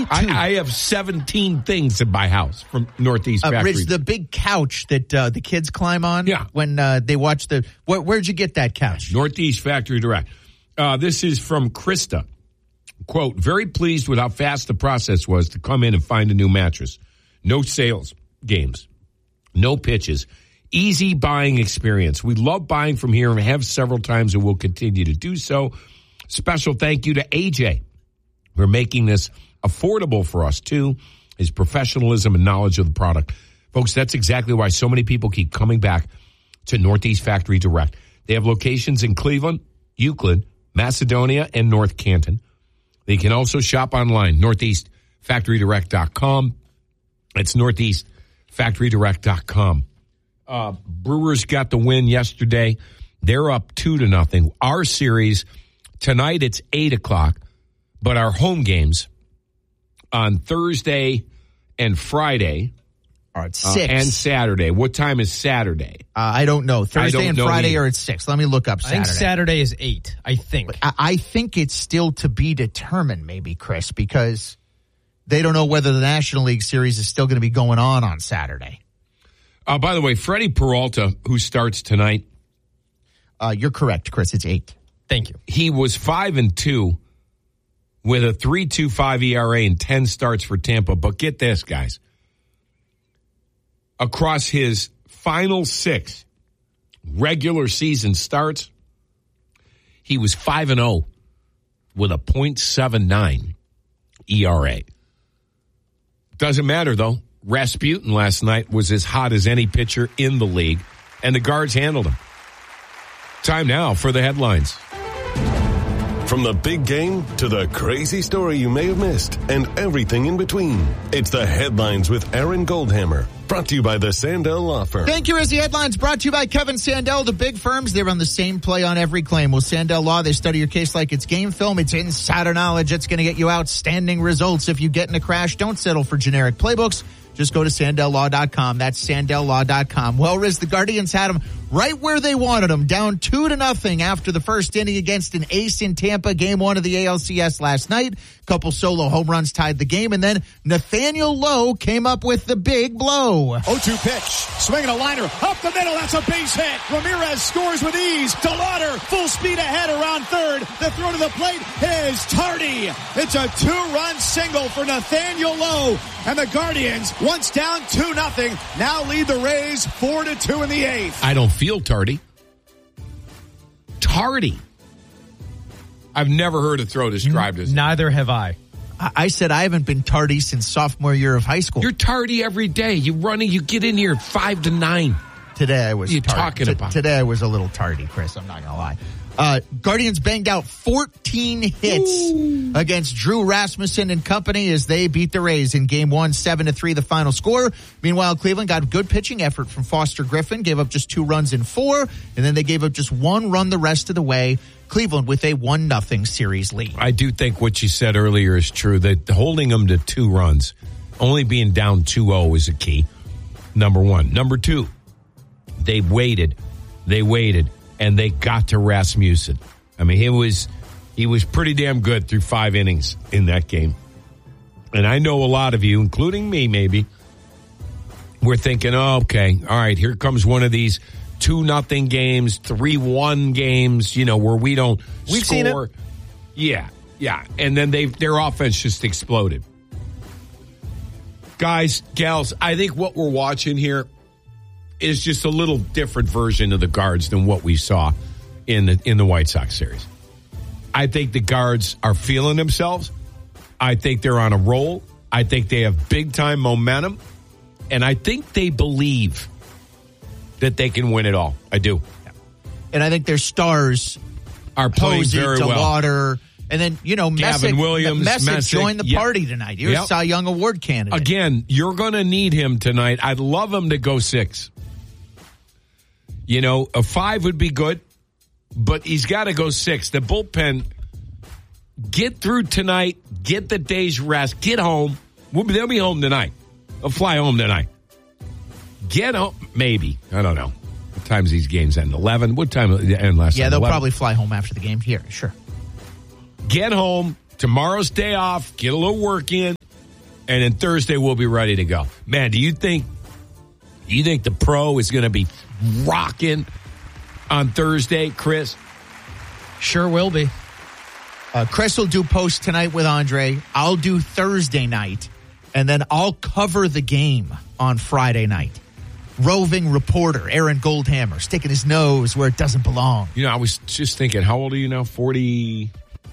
I have 17 things in my house from Northeast Factory. Rich, the big couch that the kids climb on when they watch the... Where'd you get that couch? Northeast Factory Direct. This is from Krista. Quote, very pleased with how fast the process was to come in and find a new mattress. No sales games. No pitches. Easy buying experience. We love buying from here and have several times and will continue to do so. Special thank you to AJ for making this affordable for us, too. His professionalism and knowledge of the product. Folks, that's exactly why so many people keep coming back to Northeast Factory Direct. They have locations in Cleveland, Euclid, Macedonia, and North Canton. They can also shop online, northeastfactorydirect.com. It's northeastfactorydirect.com. Brewers got the win yesterday. They're up 2-0. Our series, tonight it's 8 o'clock, but our home games on Thursday and Friday are at 6. And Saturday. What time is Saturday? I don't know. Thursday and Friday are at 6. Let me look up Saturday. I think Saturday is 8, I think. I think it's still to be determined, maybe, Chris, because they don't know whether the National League Series is still going to be going on Saturday. By the way, Freddie Peralta, who starts tonight. You're correct, Chris. It's 8. Thank you. He was 5-2 with a 3.25 ERA and 10 starts for Tampa. But get this, guys. Across his final 6 regular season starts, he was 5-0 with a .79 ERA. Doesn't matter, though. Rasputin last night was as hot as any pitcher in the league, and the guards handled him. Time now for the headlines. From the big game to the crazy story you may have missed and everything in between. It's the Headlines with Aaron Goldhammer. Brought to you by the Sandell Law Firm. Thank you, Rizzy. Headlines brought to you by Kevin Sandell. The big firms, they run the same play on every claim. With Sandell Law, they study your case like it's game film. It's insider knowledge. It's going to get you outstanding results. If you get in a crash, don't settle for generic playbooks. Just go to SandellLaw.com. That's SandellLaw.com. Well, Riz, the Guardians had them right where they wanted them, down 2-0 after the first inning against an ace in Tampa, game 1 of the ALCS last night. Couple solo home runs tied the game, and then Nathaniel Lowe came up with the big blow. 0-2 pitch, swinging a liner, up the middle, that's a base hit. Ramirez scores with ease. DeLauder, full speed ahead around third. The throw to the plate is Tardy. It's a 2-run single for Nathaniel Lowe, and the Guardians, once down 2-0, now lead the Rays 4-2 in the 8th. I don't feel tardy. Tardy. I've never heard a throw described as. Neither have I. I said I haven't been tardy since sophomore year of high school. You're tardy every day. You get in here 5 to 9. Today I was. What are you talking about? Today I was a little tardy, Chris. I'm not gonna lie. Guardians banged out 14 hits against Drew Rasmussen and company as they beat the Rays in game 1, 7-3, the final score. Meanwhile, Cleveland got good pitching effort from Foster Griffin, gave up just 2 runs in 4, and then they gave up just 1 run the rest of the way. Cleveland with a 1-0 series lead. I do think what you said earlier is true, that holding them to 2 runs, only being down 2-0 is a key, number one. Number 2, they waited, and they got to Rasmussen. I mean, he was pretty damn good through 5 innings in that game. And I know a lot of you, including me maybe, we're thinking, oh, okay, all right, here comes one of these 2-0 games, 3-1 games, where we don't We've score. seen it. Yeah. And then their offense just exploded. Guys, gals, I think what we're watching here is just a little different version of the Guards than what we saw in the White Sox series. I think the Guards are feeling themselves. I think they're on a roll. I think they have big-time momentum. And I think they believe that they can win it all. I do. And I think their stars are playing very well. DeLauder, and then, Gavin Williams, Messick joined the party tonight. You're a Cy Young Award candidate. Again, you're going to need him tonight. I'd love him to go 6. A 5 would be good, but he's got to go 6. The bullpen, get through tonight, get the day's rest, get home. They'll be home tonight. They'll fly home tonight. Get home, maybe. I don't know. What time's these games end? 11? What time end last night? Yeah, they'll 11? probably fly home after the game here, sure. Get home. Tomorrow's day off. Get a little work in. And then Thursday we'll be ready to go. Man, do you think the Pro is going to be rocking on Thursday, Chris? Sure will be. Chris will do post tonight with Andre. I'll do Thursday night, and then I'll cover the game on Friday night. Roving reporter Aaron Goldhammer sticking his nose where it doesn't belong. You know, I was just thinking, how old are you now? 40?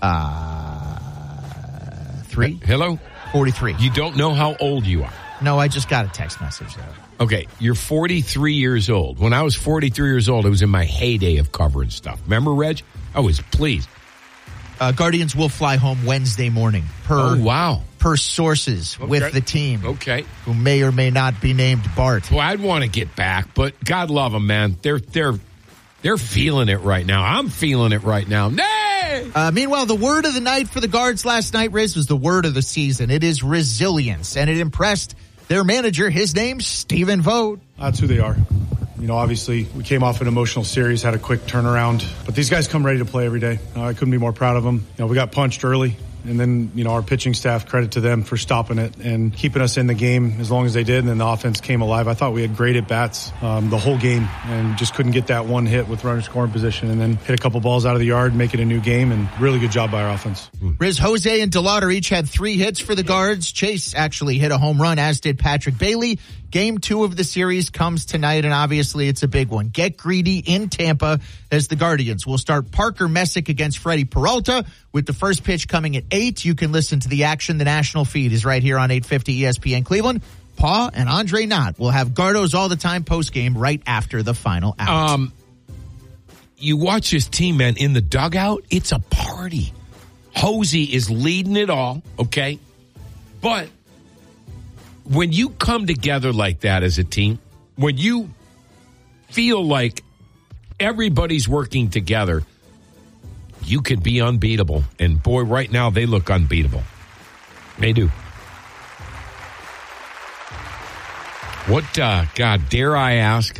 3? Hello? 43. You don't know how old you are. No, I just got a text message there. Okay, you're 43 years old. When I was 43 years old, it was in my heyday of covering stuff. Remember, Reg? I was pleased. Guardians will fly home Wednesday morning per sources with the team. Okay. Who may or may not be named Bart. Well, I'd want to get back, but God love them, man. They're feeling it right now. I'm feeling it right now. Nay! Meanwhile, the word of the night for the Guards last night, Riz, was the word of the season. It is resilience, and it impressed their manager. His name's Stephen Vogt. That's who they are. You know, obviously, we came off an emotional series, had a quick turnaround. But these guys come ready to play every day. I couldn't be more proud of them. You know, we got punched early. And then, you know, our pitching staff, credit to them for stopping it and keeping us in the game as long as they did. And then the offense came alive. I thought we had great at-bats the whole game and just couldn't get that one hit with runner scoring position, and then hit a couple balls out of the yard, make it a new game, and really good job by our offense. Riz, Jose and DeLauder each had 3 hits for the Guards. Chase actually hit a home run, as did Patrick Bailey. Game 2 of the series comes tonight, and obviously it's a big one. Get greedy in Tampa as the Guardians will start Parker Messick against Freddie Peralta with the first pitch coming at 8. You can listen to the action. The national feed is right here on 850 ESPN Cleveland. Paul and Andre Knott will have Gardos all the time post-game right after the final out. You watch this team, man, in the dugout, it's a party. Hosey is leading it all, okay? But when you come together like that as a team, when you feel like everybody's working together, you can be unbeatable. And boy, right now they look unbeatable. They do. What, God, dare I ask?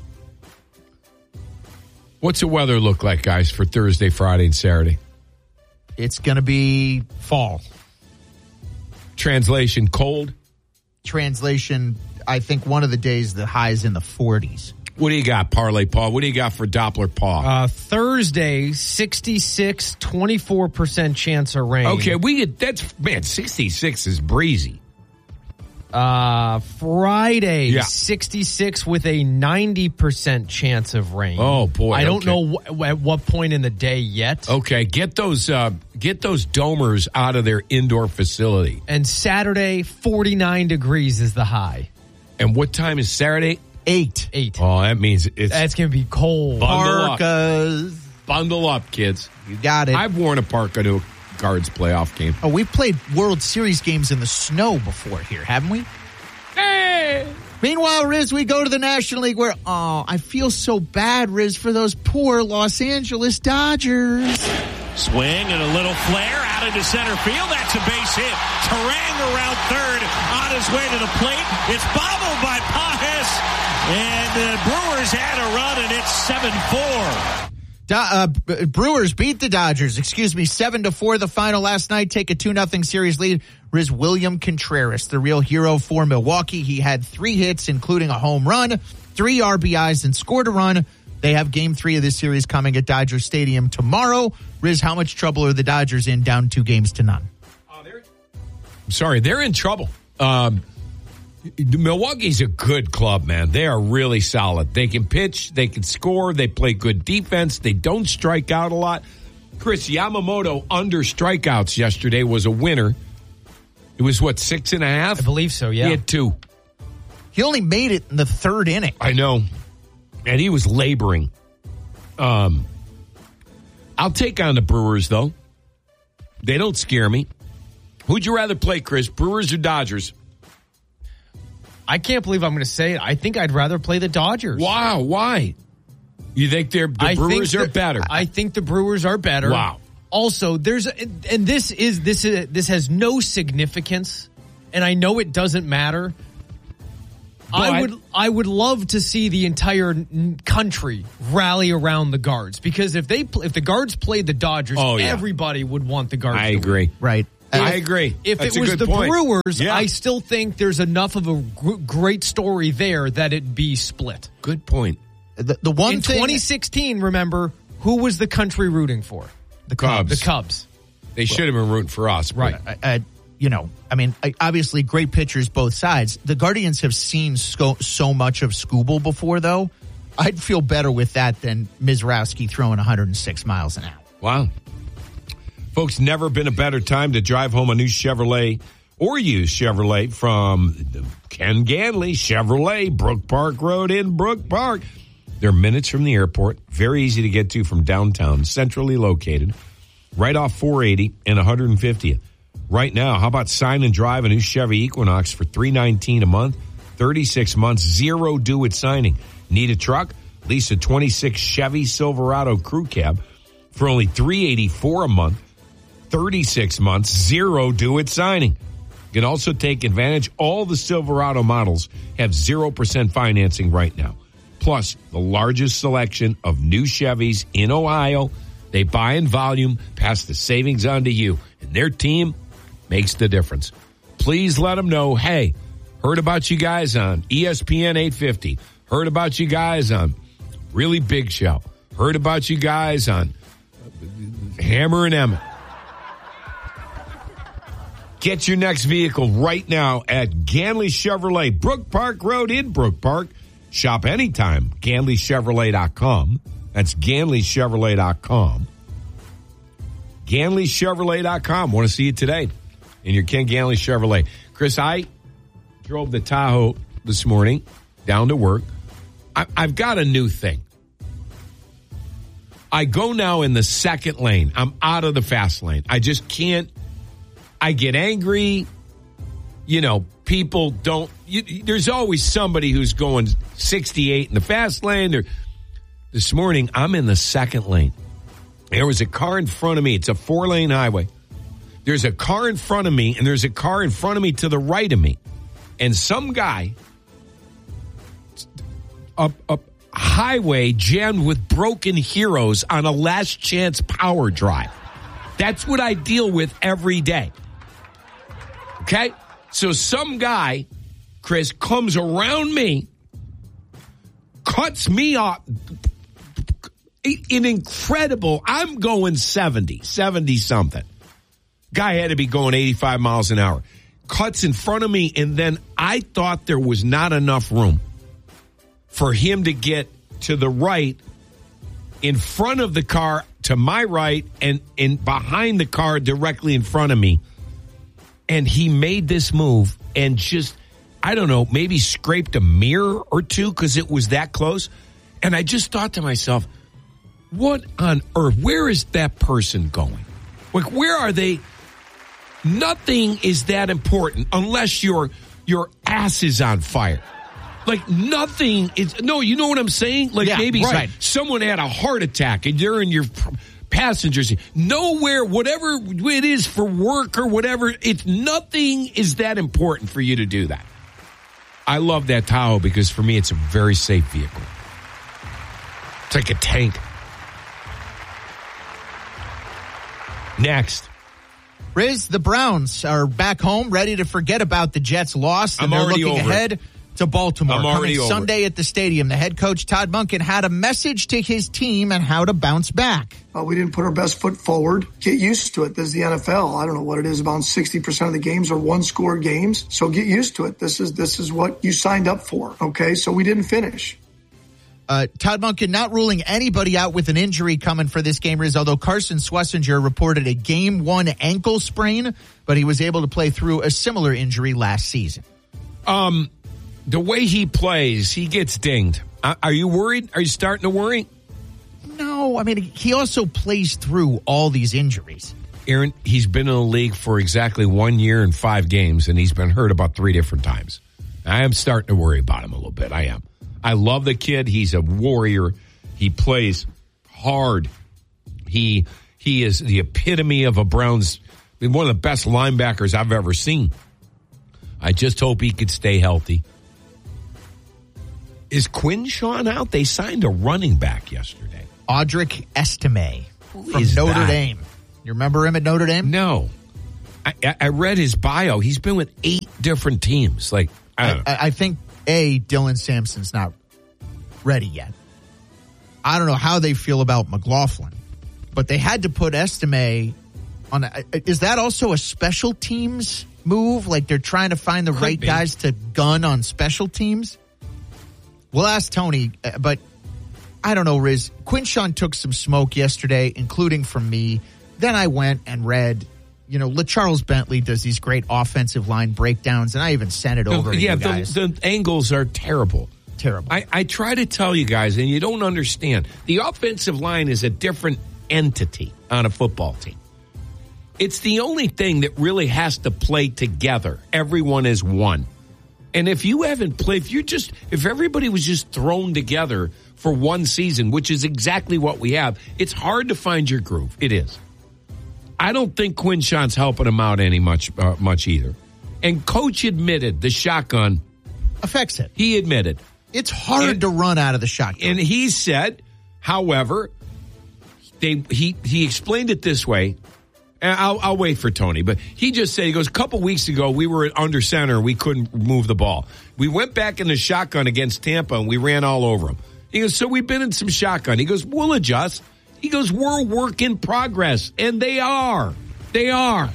What's the weather look like, guys, for Thursday, Friday, and Saturday? It's going to be fall. Translation, cold? Translation, I think one of the days the high is in the 40s. What do you got, Parlay Paul? What do you got for Doppler Paul? Thursday, 66, 24% chance of rain. Okay, 66 is breezy. Friday, 66 with a 90% chance of rain. Oh boy! I don't know at what point in the day yet. Okay, get those domers out of their indoor facility. And Saturday, 49 degrees is the high. And what time is Saturday? 8. Oh, that means that's going to be cold. Parkas. Bundle up, kids. You got it. I've worn a parka to a Guards playoff game. Oh, we've played World Series games in the snow before here, haven't we? Hey! Meanwhile, Riz, we go to the National League where, I feel so bad, Riz, for those poor Los Angeles Dodgers. Swing and a little flare out into center field. That's a base hit. Terang around third on his way to the plate. It's bobbled by Pages. And the Brewers had a run, and it's 7-4. Brewers beat the Dodgers, 7-4 the final last night, take a 2-0 series lead. Riz, William Contreras, the real hero for Milwaukee. He had 3 hits, including a home run, 3 RBIs, and scored a run. They have game 3 of this series coming at Dodger Stadium tomorrow. Riz, how much trouble are the Dodgers in, down 2-0? They're in trouble. Milwaukee's a good club, man. They are really solid. They can pitch, they can score, they play good defense, they don't strike out a lot. Chris Yamamoto under strikeouts yesterday was a winner. It was 6.5? I believe so, yeah. He had 2. He only made it in the 3rd inning. I know. And he was laboring. I'll take on the Brewers, though. They don't scare me. Who'd you rather play, Chris, Brewers or Dodgers? I can't believe I'm going to say it. I think I'd rather play the Dodgers. Wow, why? You think the Brewers are better? I think the Brewers are better. Wow. Also, this has no significance, and I know it doesn't matter. I would love to see the entire country rally around the Guards, because if the Guards played the Dodgers, everybody would want the Guards. I agree. Right. I agree. If That's it was the point. Brewers, Yeah. I still think there's enough of a great story there that it be split. Good point. The one In thing 2016, remember, who was the country rooting for? The Cubs. The Cubs. They should have been rooting for us. But obviously great pitchers both sides. The Guardians have seen so much of Skubal before, though. I'd feel better with that than Mizrowski throwing 106 miles an hour. Wow. Folks, never been a better time to drive home a new Chevrolet or used Chevrolet from Ken Ganley Chevrolet, Brook Park Road in Brook Park. They're minutes from the airport, very easy to get to from downtown, centrally located, right off 480 and 150th. Right now, how about sign and drive a new Chevy Equinox for $319 a month, 36 months, zero due at signing. Need a truck? Lease a 26 Chevy Silverado Crew Cab for only $384 a month, 36 months, zero due at signing. You can also take advantage. All the Silverado models have 0% financing right now. Plus, the largest selection of new Chevys in Ohio. They buy in volume, pass the savings on to you, and their team makes the difference. Please let them know, hey, heard about you guys on ESPN 850. Heard about you guys on Really Big Show. Heard about you guys on Hammer and Emmett. Get your next vehicle right now at Ganley Chevrolet, Brook Park Road in Brook Park. Shop anytime, GanleyChevrolet.com. That's GanleyChevrolet.com. GanleyChevrolet.com. Want to see you today in your Ken Ganley Chevrolet. Chris, I drove the Tahoe this morning down to work. I've got a new thing. I go now in the second lane. I'm out of the fast lane. I just can't. I get angry. You know, people don't. There's always somebody who's going 68 in the fast lane. This morning, I'm in the second lane. There was a car in front of me. It's a 4-lane highway. There's a car in front of me, and there's a car in front of me to the right of me. And some guy, a highway jammed with broken heroes on a last chance power drive. That's what I deal with every day. Okay? So some guy, Chris, comes around me, cuts me off. An incredible, I'm going 70-something. Guy had to be going 85 miles an hour. Cuts in front of me, and then I thought there was not enough room for him to get to the right in front of the car to my right and behind the car directly in front of me. And he made this move and just, I don't know, maybe scraped a mirror or two because it was that close. And I just thought to myself, what on earth? Where is that person going? Like, where are they? Nothing is that important unless your ass is on fire. Like, nothing is. No, you know what I'm saying? Like, yeah, maybe right. Someone had a heart attack and you're in your passenger seat. Nowhere, whatever it is for work or whatever, it's nothing is that important for you to do that. I love that Tahoe because for me, it's a very safe vehicle. It's like a tank. Next. Riz, the Browns are back home, ready to forget about the Jets' loss, and they're looking ahead to Baltimore. Coming Sunday at the stadium, the head coach, Todd Monken, had a message to his team on how to bounce back. We didn't put our best foot forward. Get used to it. This is the NFL. I don't know what it is. About 60% of the games are one-score games. So get used to it. This is what you signed up for, okay? So we didn't finish. Todd Monken not ruling anybody out with an injury coming for this game, Riz, although Carson Schlesinger reported a Game 1 ankle sprain, but he was able to play through a similar injury last season. The way he plays, he gets dinged. Are you worried? Are you starting to worry? No, I mean, he also plays through all these injuries. Aaron, he's been in the league for exactly 1 year and 5 games, and he's been hurt about 3 different times. I am starting to worry about him a little bit. I am. I love the kid. He's a warrior. He plays hard. He is the epitome of a Browns, one of the best linebackers I've ever seen. I just hope he could stay healthy. Is Quinshawn out? They signed a running back yesterday. Audric Estime from Notre Dame. You remember him at Notre Dame? No. I read his bio. He's been with 8 different teams. Like, I don't know. I think, Dylan Sampson's not ready yet. I don't know how they feel about McLaughlin, but they had to put Estime on. Is that also a special teams move? Like they're trying to find the right guys to gun on special teams? We'll ask Tony, but I don't know, Riz. Quinshon took some smoke yesterday, including from me. Then I went and read, LaCharles Bentley does these great offensive line breakdowns, and I even sent it over to you guys. The angles are terrible. Terrible. I try to tell you guys, and you don't understand. The offensive line is a different entity on a football team. It's the only thing that really has to play together. Everyone is one. And if you haven't played, if everybody was just thrown together for one season, which is exactly what we have, it's hard to find your groove. It is. I don't think Quinshon's helping him out any much either. And Coach admitted the shotgun affects it. He admitted. It's hard to run out of the shotgun. And he said, however, he explained it this way. And I'll wait for Tony, but he just said, he goes, a couple weeks ago, we were under center and we couldn't move the ball. We went back in the shotgun against Tampa and we ran all over them. He goes, so we've been in some shotgun. He goes, we'll adjust. He goes, we're a work in progress. And they are. They are.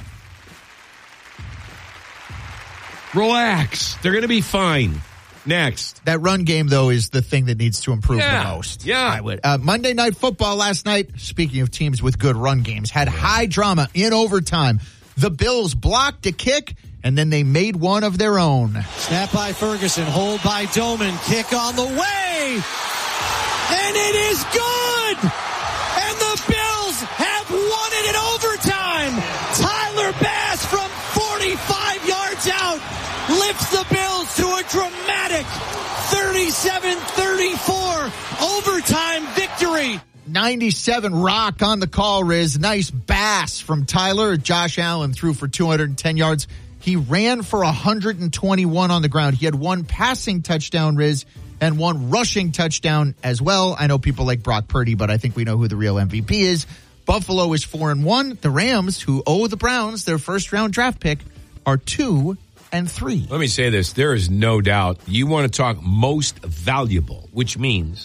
Relax. They're going to be fine. Next. That run game, though, is the thing that needs to improve the most. Yeah. I would. Monday Night Football last night, speaking of teams with good run games, had high drama in overtime. The Bills blocked a kick, and then they made one of their own. Snap by Ferguson, hold by Doman, kick on the way, and it is good! And the Bills have won it in overtime! Tyler Bass from 45 yards out lifts the Bills to a dramatic 37-34 overtime victory. 97 Rock on the call, Riz. Nice Bass from Tyler. Josh Allen threw for 210 yards. He ran for 121 on the ground. He had one passing touchdown, Riz, and one rushing touchdown as well. I know people like Brock Purdy, but I think we know who the real MVP is. Buffalo is 4-1. The Rams, who owe the Browns their first-round draft pick, are 2-3. Let me say this. There is no doubt you want to talk most valuable, which means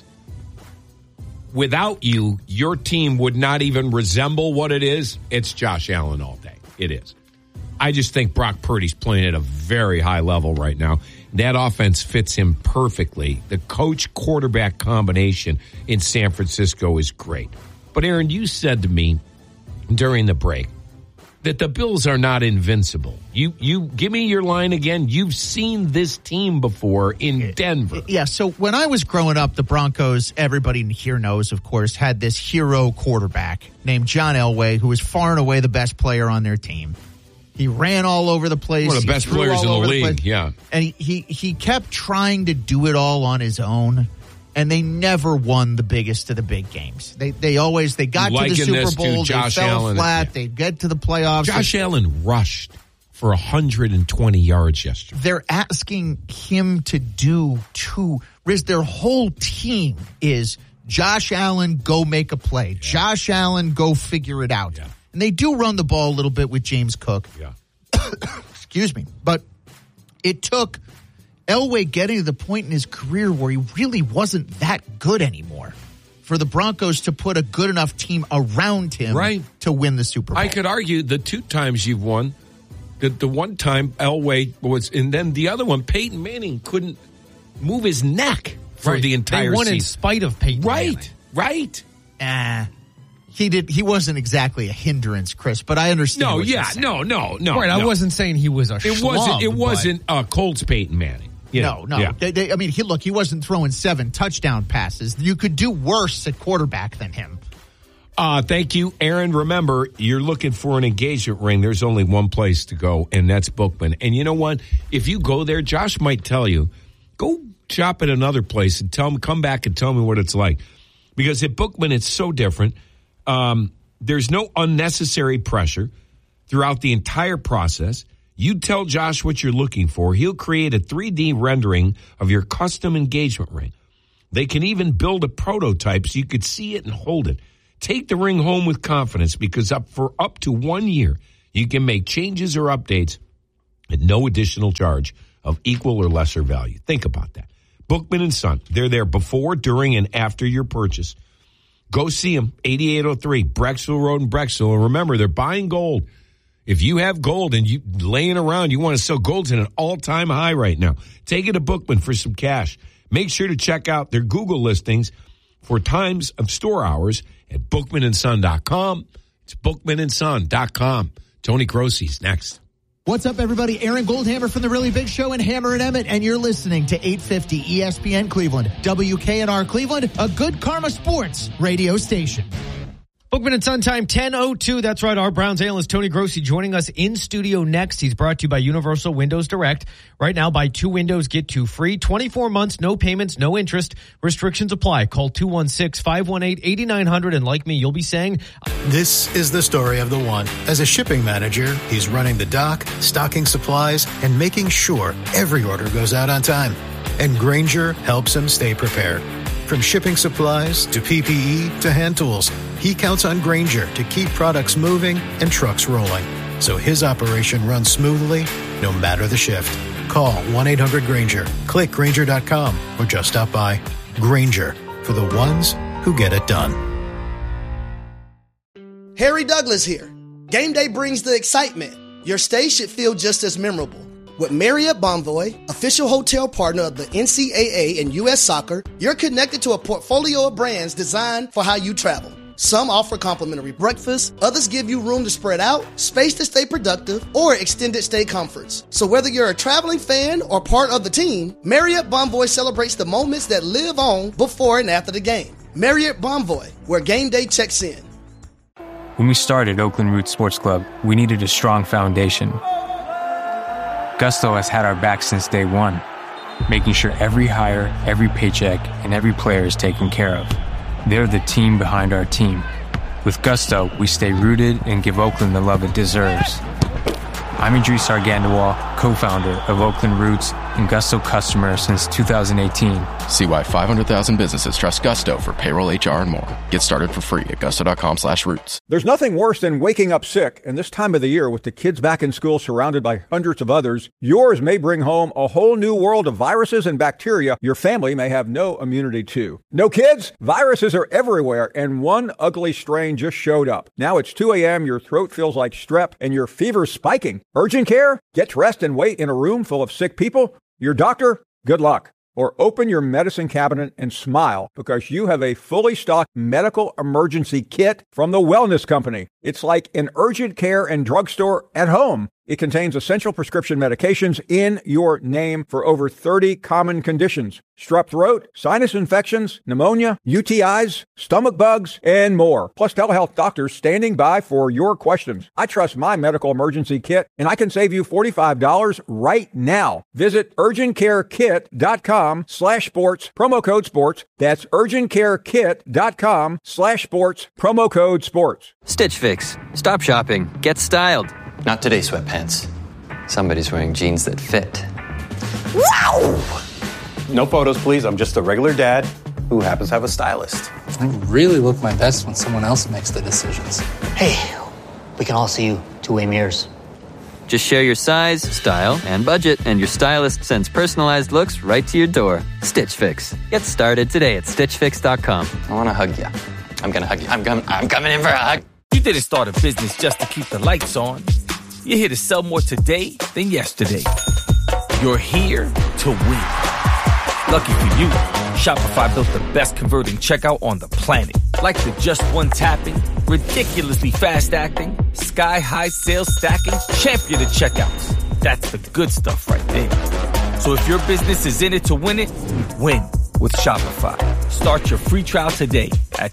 without you, your team would not even resemble what it is. It's Josh Allen all day. It is. I just think Brock Purdy's playing at a very high level right now. That offense fits him perfectly. The coach-quarterback combination in San Francisco is great. But, Aaron, you said to me during the break that the Bills are not invincible. You give me your line again. You've seen this team before in Denver. Yeah, so when I was growing up, the Broncos, everybody here knows, of course, had this hero quarterback named John Elway, who was far and away the best player on their team. He ran all over the place. One of the best players in the league, yeah. And he kept trying to do it all on his own, and they never won the biggest of the big games. They got to the Super Bowl, they fell flat, they get to the playoffs. Josh Allen rushed for 120 yards yesterday. They're asking him to do Riz, their whole team is Josh Allen, go make a play. Yeah. Josh Allen, go figure it out. Yeah. And they do run the ball a little bit with James Cook. Yeah. Excuse me. But it took Elway getting to the point in his career where he really wasn't that good anymore for the Broncos to put a good enough team around him to win the Super Bowl. I could argue the 2 times you've won, the one time Elway was, and then the other one, Peyton Manning couldn't move his neck for the entire season. They won in spite of Peyton Manning. Right. He wasn't exactly a hindrance, Chris, but I understand. No. Right, I wasn't saying he was a schlub. It wasn't Colts Peyton Manning. No. Yeah. He wasn't throwing 7 touchdown passes. You could do worse at quarterback than him. Thank you, Aaron. Remember, you're looking for an engagement ring. There's only one place to go, and that's Bookman. And you know what? If you go there, Josh might tell you, go shop at another place and come back and tell me what it's like. Because at Bookman, it's so different. There's no unnecessary pressure throughout the entire process. You tell Josh what you're looking for. He'll create a 3D rendering of your custom engagement ring. They can even build a prototype so you could see it and hold it. Take the ring home with confidence because for up to 1 year, You can make changes or updates at no additional charge of equal or lesser value. Think about that. Bookman & Son, they're there before, during, and after your purchase. Go see them, 8803 Brecksville Road in Brecksville. And remember, they're buying gold. If you have gold and you laying around, you want to sell, gold's at an all-time high right now. Take it to Bookman for some cash. Make sure to check out their Google listings for times of store hours at bookmanandson.com. It's bookmanandson.com. Tony Grossi's next. What's up, everybody? Aaron Goldhammer from The Really Big Show and Hammer and Emmett, and you're listening to 850 ESPN Cleveland, WKNR Cleveland, a Good Karma Sports radio station. Bookman & Son time 10:02. That's right. Our Browns analyst Tony Grossi joining us in studio next. He's brought to you by Universal Windows Direct. Right now, buy 2 windows, get 2 free. 24 months, no payments, no interest. Restrictions apply. Call 216-518-8900. And like me, you'll be saying, this is the story of the one. As a shipping manager, he's running the dock, stocking supplies, and making sure every order goes out on time. And Grainger helps him stay prepared. From shipping supplies to PPE to hand tools, he counts on Grainger to keep products moving and trucks rolling, so his operation runs smoothly no matter the shift. Call 1-800-GRAINGER, click Grainger.com, or just stop by. Grainger, for the ones who get it done. Harry Douglas here. Game day brings the excitement. Your stay should feel just as memorable. With Marriott Bonvoy, official hotel partner of the NCAA and U.S. Soccer, you're connected to a portfolio of brands designed for how you travel. Some offer complimentary breakfast, others give you room to spread out, space to stay productive, or extended stay comforts. So whether you're a traveling fan or part of the team, Marriott Bonvoy celebrates the moments that live on before and after the game. Marriott Bonvoy, where game day checks in. When we started Oakland Roots Sports Club, we needed a strong foundation. Gusto has had our back since day one, making sure every hire, every paycheck, and every player is taken care of. They're the team behind our team. With Gusto, we stay rooted and give Oakland the love it deserves. I'm Idris Argandawal, co-founder of Oakland Roots and Gusto customer since 2018. See why 500,000 businesses trust Gusto for payroll, HR, and more. Get started for free at gusto.com/roots. There's nothing worse than waking up sick, and this time of the year with the kids back in school surrounded by hundreds of others, yours may bring home a whole new world of viruses and bacteria your family may have no immunity to. No kids? Viruses are everywhere, and one ugly strain just showed up. Now it's 2 a.m., your throat feels like strep, and your fever's spiking. Urgent care? Get dressed and wait in a room full of sick people? Your doctor? Good luck. Or open your medicine cabinet and smile because you have a fully stocked medical emergency kit from the Wellness Company. It's like an urgent care and drugstore at home. It contains essential prescription medications in your name for over 30 common conditions. Strep throat, sinus infections, pneumonia, UTIs, stomach bugs, and more. Plus telehealth doctors standing by for your questions. I trust my medical emergency kit, and I can save you $45 right now. Visit urgentcarekit.com/sports, promo code sports. That's urgentcarekit.com/sports, promo code sports. Stitch Fix. Stop shopping. Get styled. Not today, sweatpants. Somebody's wearing jeans that fit. Wow! No photos, please. I'm just a regular dad who happens to have a stylist. I really look my best when someone else makes the decisions. Hey, we can all see you two-way mirrors. Just share your size, style, and budget, and your stylist sends personalized looks right to your door. Stitch Fix. Get started today at StitchFix.com. I want to hug you. I'm going to hug you. I'm coming in for a hug. You didn't start a business just to keep the lights on. You're here to sell more today than yesterday. You're here to win. Lucky for you, Shopify built the best converting checkout on the planet. Like the just one tapping, ridiculously fast acting, sky-high sales stacking, champion of checkouts. That's the good stuff right there. So if your business is in it to win it, win with Shopify. Start your free trial today at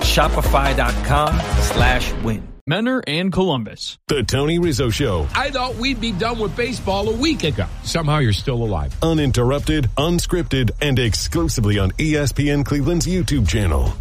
shopify.com/win. Menor and Columbus. The Tony Rizzo Show. I thought we'd be done with baseball a week ago. Somehow you're still alive. Uninterrupted, unscripted, and exclusively on ESPN Cleveland's YouTube channel.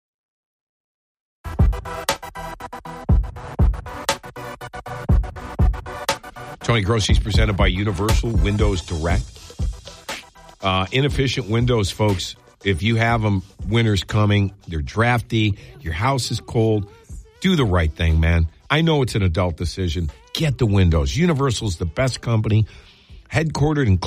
Tony Grossi's presented by Universal Windows Direct. Inefficient windows, folks. If you have them, winter's coming. They're drafty. Your house is cold. Do the right thing, man. I know it's an adult decision. Get the windows. Universal's the best company, headquartered in